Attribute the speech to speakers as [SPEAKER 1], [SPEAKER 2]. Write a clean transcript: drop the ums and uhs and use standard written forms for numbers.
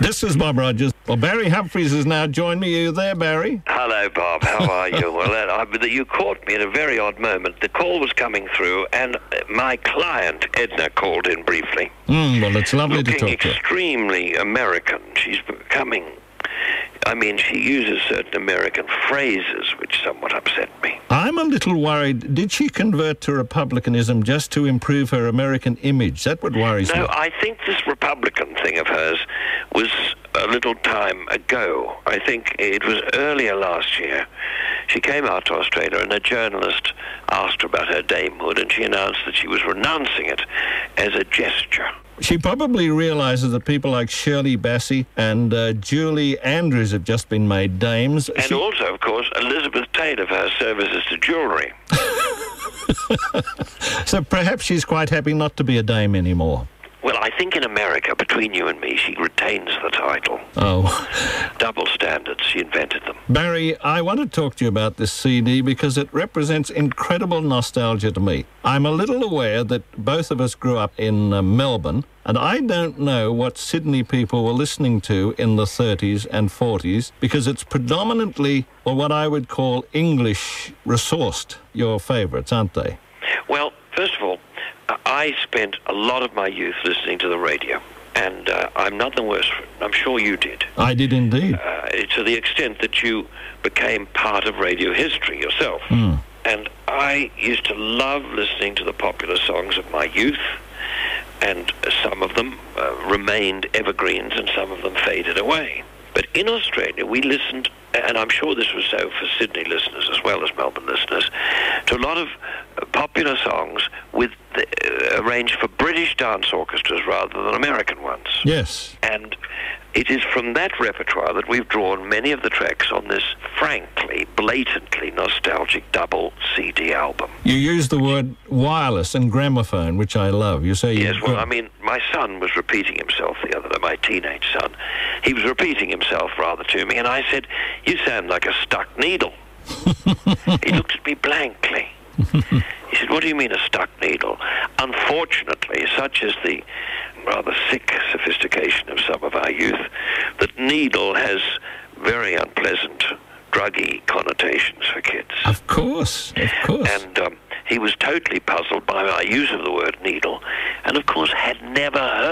[SPEAKER 1] This is Bob Rogers. Well, Barry Humphries has now joined me. Are you there, Barry?
[SPEAKER 2] Hello, Bob. How are you? Well, you caught me at a very odd moment. The call was coming through, and my client, Edna, called in briefly.
[SPEAKER 1] Well, it's lovely to talk to you.
[SPEAKER 2] Looking extremely American. She's becoming... she uses certain American phrases which somewhat upset me.
[SPEAKER 1] I'm a little worried. Did she convert to Republicanism just to improve her American image? That would worry me.
[SPEAKER 2] No, I think this Republican thing of hers was a little time ago. I think it was earlier last year. She came out to Australia and a journalist asked her about her damehood, and she announced that she was renouncing it as a gesture.
[SPEAKER 1] She probably realises that people like Shirley Bassey and Julie Andrews have just been made dames.
[SPEAKER 2] And also, of course, Elizabeth Taylor for her services to jewellery.
[SPEAKER 1] So perhaps she's quite happy not to be a dame anymore.
[SPEAKER 2] Well, I think in America, between you and me, she retains the title.
[SPEAKER 1] Oh.
[SPEAKER 2] Double standards, she invented them.
[SPEAKER 1] Barry, I want to talk to you about this CD because it represents incredible nostalgia to me. I'm a little aware that both of us grew up in Melbourne, and I don't know what Sydney people were listening to in the 30s and 40s because it's predominantly, or what I would call, English resourced, your favourites, aren't they?
[SPEAKER 2] Well, first of all, I spent a lot of my youth listening to the radio, and I'm not the worse for it. I'm sure you did.
[SPEAKER 1] I did indeed.
[SPEAKER 2] To the extent that you became part of radio history yourself. And I used to love listening to the popular songs of my youth, and some of them remained evergreens and some of them faded away. But in Australia, we listened, and I'm sure this was so for Sydney listeners as well as Melbourne listeners, to a lot of popular songs arranged for British dance orchestras rather than American ones.
[SPEAKER 1] Yes.
[SPEAKER 2] And it is from that repertoire that we've drawn many of the tracks on this frankly, blatantly nostalgic double CD album.
[SPEAKER 1] You use the word wireless and gramophone, which I love. You say...
[SPEAKER 2] Yes, well, my son was repeating himself the other day, my teenage son. He was repeating himself rather to me, and I said, "You sound like a stuck needle." He looked at me blankly. He said, "What do you mean a stuck needle?" Unfortunately, such is the rather sick sophistication of some of our youth, that needle has very unpleasant, druggy connotations for kids.
[SPEAKER 1] Of course, of course.
[SPEAKER 2] And he was totally puzzled by my use of the word needle, and of course had never heard